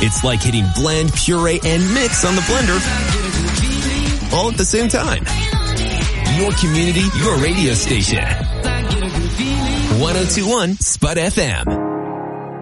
It's like hitting blend, puree, and mix on the blender all at the same time. Your community, your radio station. 102.1 Spud FM.